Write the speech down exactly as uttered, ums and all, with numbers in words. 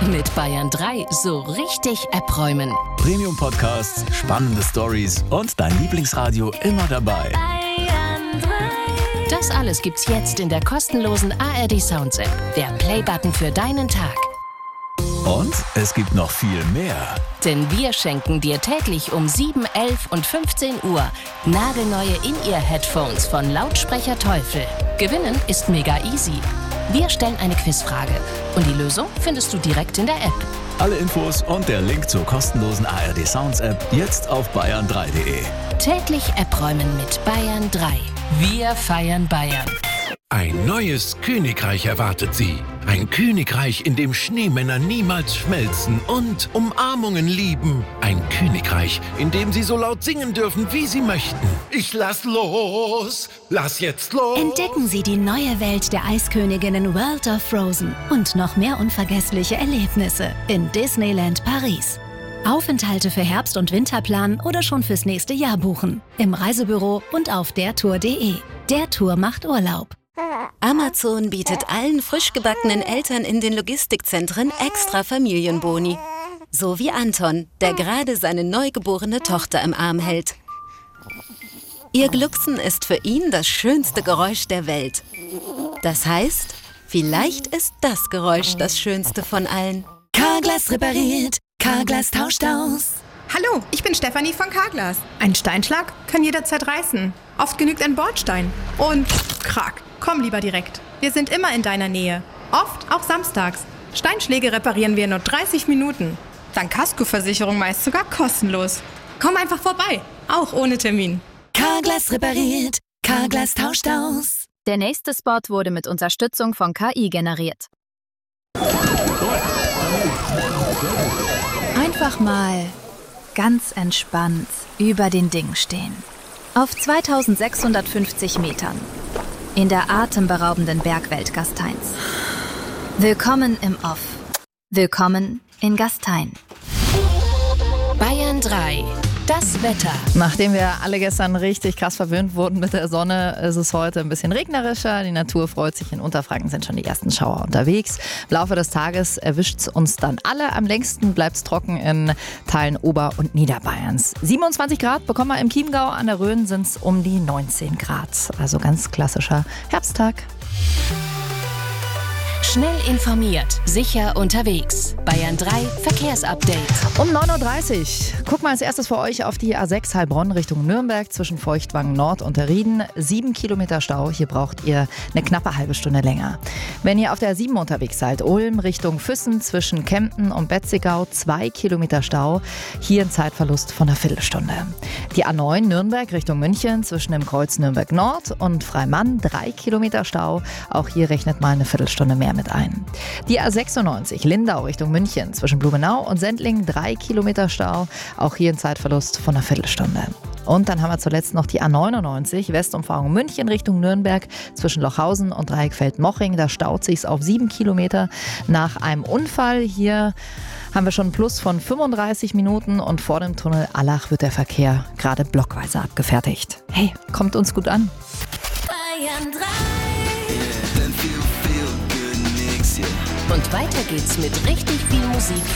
Mit Bayern drei so richtig App-räumen. Premium-Podcasts, spannende Stories und dein Lieblingsradio immer dabei. Bayern drei. Das alles gibt's jetzt in der kostenlosen A R D Sounds App. Der Play-Button für deinen Tag. Und es gibt noch viel mehr. Denn wir schenken dir täglich um sieben, elf und fünfzehn Uhr nagelneue In-Ear-Headphones von Lautsprecher Teufel. Gewinnen ist mega easy. Wir stellen eine Quizfrage und die Lösung findest du direkt in der App. Alle Infos und der Link zur kostenlosen A R D Sounds App jetzt auf bayern drei punkt de. Täglich App-räumen mit Bayern drei. Wir feiern Bayern. Ein neues Königreich erwartet Sie. Ein Königreich, in dem Schneemänner niemals schmelzen und Umarmungen lieben. Ein Königreich, in dem Sie so laut singen dürfen, wie Sie möchten. Ich lass los, lass jetzt los. Entdecken Sie die neue Welt der Eisköniginnen World of Frozen und noch mehr unvergessliche Erlebnisse in Disneyland Paris. Aufenthalte für Herbst- und Winterplan oder schon fürs nächste Jahr buchen. Im Reisebüro und auf dertour punkt de. Der Tour macht Urlaub. Amazon bietet allen frisch gebackenen Eltern in den Logistikzentren extra Familienboni. So wie Anton, der gerade seine neugeborene Tochter im Arm hält. Ihr Glucksen ist für ihn das schönste Geräusch der Welt. Das heißt, vielleicht ist das Geräusch das schönste von allen. Carglass repariert, Carglass tauscht aus. Hallo, ich bin Stefanie von Carglass. Ein Steinschlag kann jederzeit reißen. Oft genügt ein Bordstein. Und krack, komm lieber direkt. Wir sind immer in deiner Nähe. Oft auch samstags. Steinschläge reparieren wir in nur dreißig Minuten. Dank Kaskoversicherung meist sogar kostenlos. Komm einfach vorbei, auch ohne Termin. Carglass repariert, Carglass tauscht aus. Der nächste Spot wurde mit Unterstützung von K I generiert. Einfach mal ganz entspannt über den Dingen stehen. Auf zweitausendsechshundertfünfzig Metern. In der atemberaubenden Bergwelt Gasteins. Willkommen im Off. Willkommen in Gastein. Bayern drei. Das Wetter. Nachdem wir alle gestern richtig krass verwöhnt wurden mit der Sonne, ist es heute ein bisschen regnerischer. Die Natur freut sich. In Unterfranken sind schon die ersten Schauer unterwegs. Im Laufe des Tages erwischt es uns dann alle. Am längsten bleibt es trocken in Teilen Ober- und Niederbayerns. siebenundzwanzig Grad bekommen wir im Chiemgau. An der Rhön sind es um die neunzehn Grad. Also ganz klassischer Herbsttag. Schnell informiert, sicher unterwegs. Bayern drei Verkehrsupdate. Um neun Uhr dreißig. Guck mal als erstes für euch auf die A sechs Heilbronn Richtung Nürnberg zwischen Feuchtwangen Nord und der Rieden. Sieben Kilometer Stau. Hier braucht ihr eine knappe halbe Stunde länger. Wenn ihr auf der A sieben unterwegs seid, Ulm Richtung Füssen zwischen Kempten und Betzigau. Zwei Kilometer Stau. Hier ein Zeitverlust von einer Viertelstunde. Die A neun Nürnberg Richtung München zwischen dem Kreuz Nürnberg Nord und Freimann. Drei Kilometer Stau. Auch hier rechnet mal eine Viertelstunde mehr mit ein. Die A sechsundneunzig Lindau Richtung München zwischen Blumenau und Sendling drei Kilometer Stau, auch hier ein Zeitverlust von einer Viertelstunde. Und dann haben wir zuletzt noch die A neunundneunzig Westumfahrung München Richtung Nürnberg zwischen Lochhausen und Dreieckfeld-Moching. Da staut sich's auf sieben Kilometer nach einem Unfall. Hier haben wir schon einen Plus von fünfunddreißig Minuten und vor dem Tunnel Allach wird der Verkehr gerade blockweise abgefertigt. Hey, kommt uns gut an. Bayern drei. Und weiter geht's mit richtig viel Musik